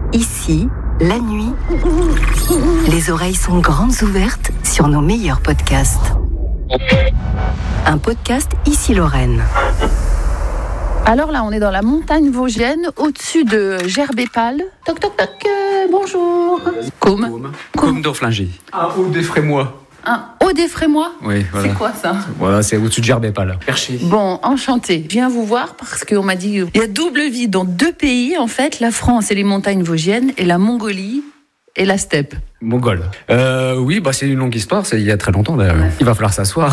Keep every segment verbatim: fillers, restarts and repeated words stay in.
Ici, la nuit, les oreilles sont grandes ouvertes sur nos meilleurs podcasts. Un podcast Ici Lorraine. Alors là, on est dans la montagne vosgienne, au-dessus de Gerbépal. Toc toc toc, euh, bonjour. Côme. Côme. Côme d'Orflinger. Un haut des Frémois. Un haut des Frémois. Oui, voilà. C'est quoi ça? Voilà, c'est au-dessus de Gerbépal. Perché. Bon, enchanté. Je viens vous voir parce qu'on m'a dit il y a double vie dans deux pays, en fait, la France et les montagnes vosgiennes, et la Mongolie et la steppe. Mongol. Euh, oui, bah c'est une longue histoire, c'est il y a très longtemps d'ailleurs. Ouais. Il va falloir s'asseoir.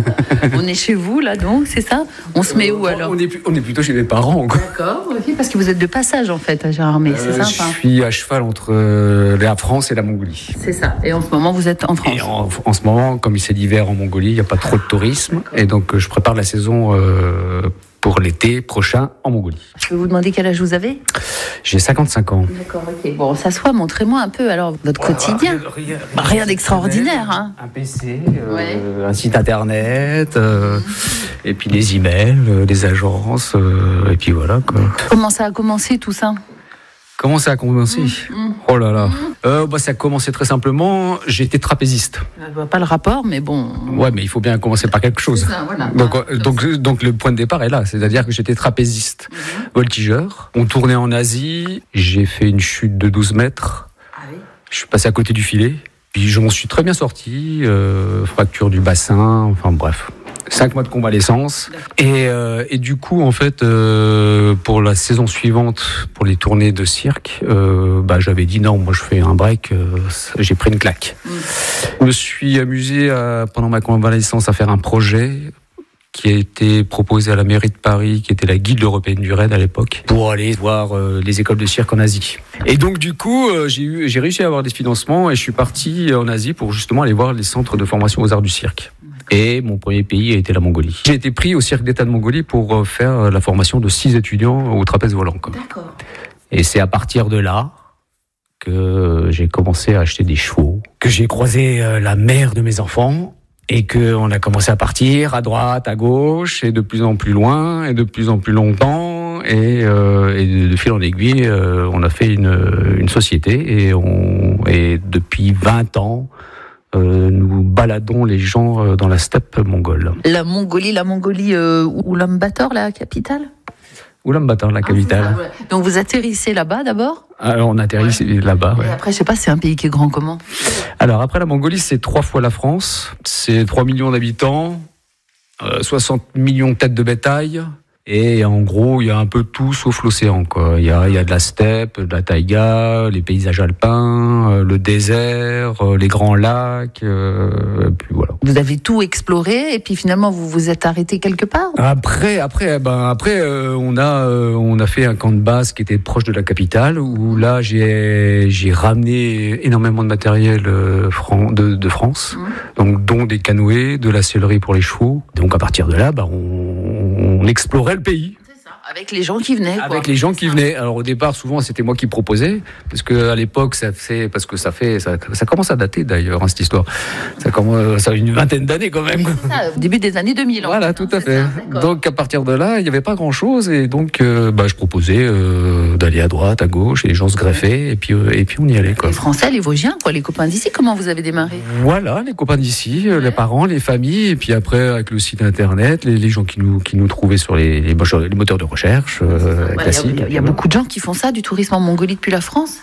On est chez vous là donc, c'est ça? On se met où alors? on est, on est plutôt chez mes parents. Quoi. D'accord, ok, parce que vous êtes de passage en fait à Gérardmer, euh, c'est ça? Je suis à cheval entre euh, la France et la Mongolie. C'est ça, et en ce moment vous êtes en France? Et en, en ce moment, comme c'est l'hiver en Mongolie, il n'y a pas trop de tourisme, d'accord. Et donc je prépare la saison euh, pour l'été prochain en Mongolie. Je peux vous demander quel âge vous avez? J'ai cinquante-cinq ans. D'accord, ok. Bon, ça soit, montrez-moi un peu alors votre oh, quotidien. Rien, bah, rien d'extraordinaire. Hein. Un P C, euh, ouais. Un site internet, euh, mmh. Et puis les emails, euh, les agences, euh, et puis voilà. Quoi. Comment ça a commencé tout ça? Comment ça a commencé? mmh. Oh là là. Mmh. Euh, bah, ça a commencé très simplement. J'étais trapéziste. Je vois pas le rapport, mais bon. Ouais, mais il faut bien commencer par quelque chose. Ça, voilà. Donc, ah, donc, donc le point de départ est là. C'est-à-dire que j'étais trapéziste, mmh. voltigeur. On tournait en Asie. J'ai fait une chute de douze mètres. Ah oui. Je suis passé à côté du filet. Puis je m'en suis très bien sorti. Euh, fracture du bassin. Enfin bref. Cinq mois de convalescence et, euh, et du coup en fait euh, pour la saison suivante pour les tournées de cirque euh, bah, j'avais dit non, moi je fais un break, euh, j'ai pris une claque. mmh. Je me suis amusé à, pendant ma convalescence à faire un projet qui a été proposé à la mairie de Paris, qui était la guilde européenne du raid à l'époque, pour aller voir euh, les écoles de cirque en Asie. Et donc du coup, euh, j'ai, eu, j'ai réussi à avoir des financements et je suis parti en Asie pour justement aller voir les centres de formation aux arts du cirque. Et mon premier pays a été la Mongolie. J'ai été pris au cirque d'État de Mongolie pour faire la formation de six étudiants au trapèze volant. Quoi. D'accord. Et c'est à partir de là que j'ai commencé à acheter des chevaux, que j'ai croisé la mère de mes enfants et qu'on a commencé à partir à droite, à gauche, et de plus en plus loin, et de plus en plus longtemps. Et, euh, et de, de fil en aiguille, euh, on a fait une, une société et, on, et depuis vingt ans, Euh, nous baladons les gens euh, dans la steppe mongole. La Mongolie, la Mongolie, euh, Ulaanbaatar, la capitale? Ulaanbaatar, la capitale. Ah, ça, ouais. Donc vous atterrissez là-bas d'abord? Alors on atterrit ouais. là-bas. Ouais. Et après, je sais pas, c'est un pays qui est grand comment? Alors après la Mongolie, c'est trois fois la France. C'est trois millions d'habitants, euh, soixante millions de têtes de bétail. Et en gros, il y a un peu tout sauf l'océan, quoi. Il y a, il y a de la steppe, de la taïga, les paysages alpins, euh, le désert, euh, les grands lacs, euh, puis voilà. Vous avez tout exploré et puis finalement vous vous êtes arrêté quelque part? Après, après, ben après, euh, on a, euh, on a fait un camp de base qui était proche de la capitale où là j'ai, j'ai ramené énormément de matériel euh, fran- de, de France, mmh. donc dont des canoës, de la sellerie pour les chevaux. Donc à partir de là, ben on, on explorait le pays. C'est ça, avec les gens qui venaient. Quoi. Avec les gens qui venaient. Alors au départ, souvent, c'était moi qui proposais, parce que à l'époque, ça fait, parce que ça fait, ça, ça commence à dater d'ailleurs hein, cette histoire. Ça commence, ça a une vingtaine d'années quand même. C'est ça, au début des années deux mille. Voilà, hein, tout à fait. Ça, donc à partir de là, il n'y avait pas grand-chose, et donc, euh, bah, je proposais euh, d'aller à droite, à gauche, et les gens se greffaient, et puis, euh, et puis on y allait. Quoi. Les Français, les Vosgiens, quoi, les copains d'ici. Comment vous avez démarré? Voilà, les copains d'ici, ouais. Les parents, les familles, et puis après avec le site internet, les, les gens qui nous, qui nous trouvaient sur les, les, les moteurs de recherche. Euh, Il ouais, y, y, y a beaucoup de gens qui font ça, du tourisme en Mongolie depuis la France.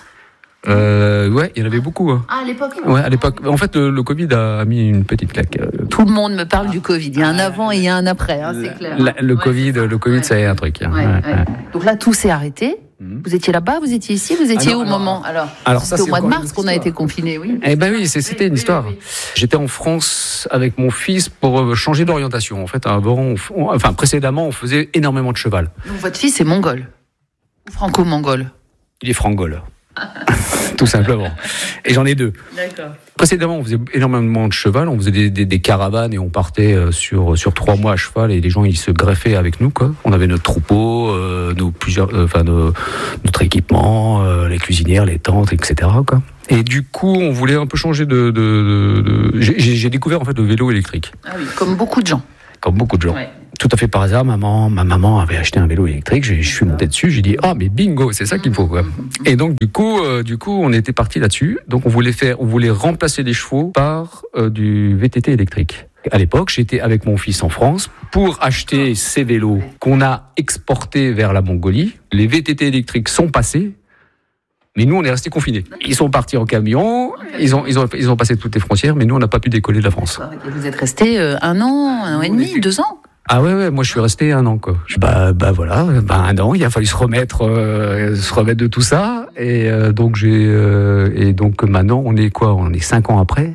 Euh, ouais, il y en avait beaucoup. Hein. Ah, à l'époque. Ouais, à l'époque. En fait, le, le Covid a mis une petite claque. Tout le monde me parle ah. du Covid. Il y a un avant et il y a un après, hein, c'est clair. La, le ouais, Covid, le Covid, ouais. Ça a un truc. Hein. Ouais, ouais. Ouais. Donc là, tout s'est arrêté. Mmh. Vous étiez là-bas, vous étiez ici, vous étiez ah non, au alors, moment alors, alors c'était ça, au mois de mars qu'on a été confinés, oui. Eh ben oui, c'est, c'était une histoire. Oui, oui, oui. J'étais en France avec mon fils pour changer d'orientation. En fait, avant, on, on, enfin précédemment, on faisait énormément de cheval. Donc votre fils est mongol, ou franco-mongol? Il est frangol. Tout simplement. Et j'en ai deux. D'accord. Précédemment, on faisait énormément de cheval, on faisait des, des, des caravanes et on partait sur, sur trois mois à cheval et les gens ils se greffaient avec nous, quoi. On avait notre troupeau, euh, nos plusieurs, euh, enfin nos, notre équipement, euh, les cuisinières, les tentes, et cetera, quoi. Et du coup, on voulait un peu changer de. de, de, de... J'ai, j'ai découvert en fait le vélo électrique. Ah oui, comme beaucoup de gens. Comme beaucoup de gens. Ouais. tout à fait par hasard, maman, ma maman avait acheté un vélo électrique. Je, je suis monté dessus. J'ai dit ah mais bingo, c'est ça qu'il faut quoi. Et donc du coup, euh, du coup, on était parti là-dessus. Donc on voulait faire, on voulait remplacer les chevaux par euh, du V T T électrique. À l'époque, j'étais avec mon fils en France pour acheter ces vélos qu'on a exportés vers la Mongolie. Les V T T électriques sont passés. Mais nous, on est restés confinés. Ils sont partis en camion, ils ont, ils ont, ils ont passé toutes les frontières, mais nous, on n'a pas pu décoller de la France. Et vous êtes restés euh, un an, un an et demi, était... deux ans? Ah ouais, ouais, moi je suis resté un an quoi. Bah, bah voilà, bah un an, il a fallu se remettre, euh, se remettre de tout ça, et euh, donc j'ai, euh, et donc maintenant on est quoi, on est cinq ans après,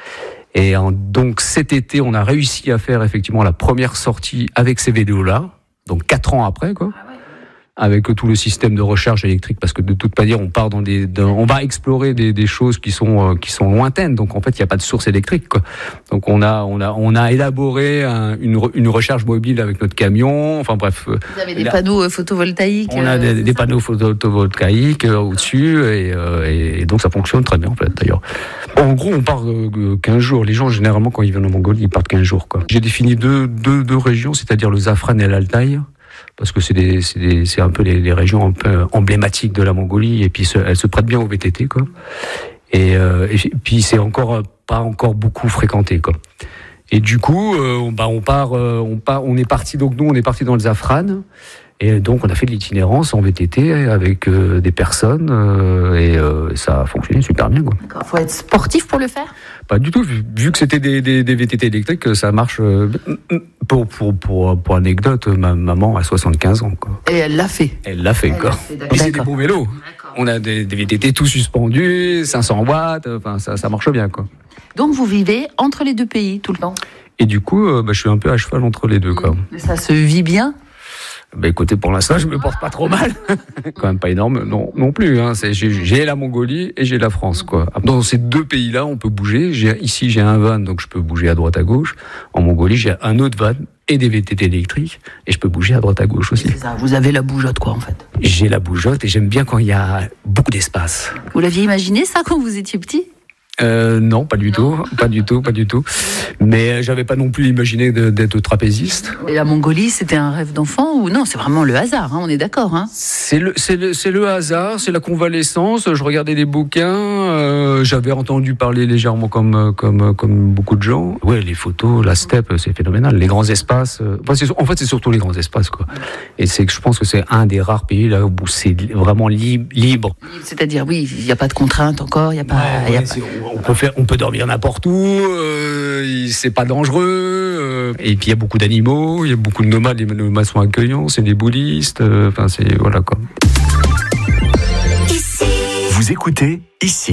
et en, donc cet été on a réussi à faire effectivement la première sortie avec ces vélos là, donc quatre ans après quoi. Avec tout le système de recharge électrique, parce que de toute manière, on part dans des, dans, on va explorer des, des choses qui sont euh, qui sont lointaines. Donc en fait, il n'y a pas de source électrique, quoi. Donc on a on a on a élaboré un, une une recharge mobile avec notre camion. Enfin bref. Vous avez des là, panneaux photovoltaïques. On a des, des panneaux photovoltaïques euh, au-dessus et, euh, et donc ça fonctionne très bien en fait. D'ailleurs, en gros, on part euh, quinze jours. Les gens généralement quand ils viennent en Mongolie, ils partent quinze jours, quoi. J'ai défini deux deux deux régions, c'est-à-dire le Zafran et l'Altaï. Parce que c'est, des, c'est, des, c'est un peu les, les régions un peu emblématiques de la Mongolie, et puis se, elles se prêtent bien au V T T, quoi. Et, euh, et puis c'est encore pas encore beaucoup fréquenté, quoi. Et du coup, euh, on, bah, on part, euh, on part, on est parti. Donc nous, on est parti dans le Zafran, et donc on a fait de l'itinérance en V T T avec euh, des personnes, euh, et euh, ça a fonctionné super bien, quoi. D'accord. Faut être sportif pour le faire? Pas du tout, vu, vu que c'était des, des, des V T T électriques, ça marche. Euh, pour, pour, pour, pour anecdote, ma maman a soixante-quinze ans, quoi. Et elle l'a fait. Elle l'a fait, elle quoi. Fait, et c'est des beaux vélos. D'accord. On a des, des V T T tout suspendus, cinq cents watts, enfin, ça, ça marche bien, quoi. Donc vous vivez entre les deux pays tout le temps? Et du coup, euh, bah, je suis un peu à cheval entre les deux, quoi. Mais ça se vit bien? Bah écoutez, pour l'instant, je me porte pas trop mal. Quand même pas énorme, non, non plus. Hein. C'est, j'ai, j'ai la Mongolie et j'ai la France, quoi. Dans ces deux pays-là, on peut bouger. J'ai, ici, j'ai un van, donc je peux bouger à droite à gauche. En Mongolie, j'ai un autre van et des V T T électriques, et je peux bouger à droite à gauche aussi. C'est ça, vous avez la bougeotte, quoi, en fait. J'ai la bougeotte et j'aime bien quand il y a beaucoup d'espace. Vous l'aviez imaginé, ça, quand vous étiez petit? Euh, non, pas du non. tout, pas du tout, pas du tout. Mais j'avais pas non plus imaginé de, d'être trapéziste. Et la Mongolie, c'était un rêve d'enfant ou non? C'est vraiment le hasard, hein, on est d'accord, hein? C'est le, c'est le, c'est le hasard, c'est la convalescence. Je regardais des bouquins, euh, j'avais entendu parler légèrement comme, comme, comme beaucoup de gens. Ouais, les photos, la steppe, c'est phénoménal. Les grands espaces. Euh, enfin, c'est, en fait, c'est surtout les grands espaces, quoi. Et c'est que je pense que c'est un des rares pays là où c'est vraiment libre. libre. C'est-à-dire, oui, il n'y a pas de contraintes encore, il y a pas. Ouais, y a ouais, pas... On peut faire, on peut dormir n'importe où. Euh, c'est pas dangereux. Euh, et puis il y a beaucoup d'animaux, il y a beaucoup de nomades. Les nomades sont accueillants, c'est des bouddhistes. Enfin, euh, c'est voilà quoi. Vous écoutez ici.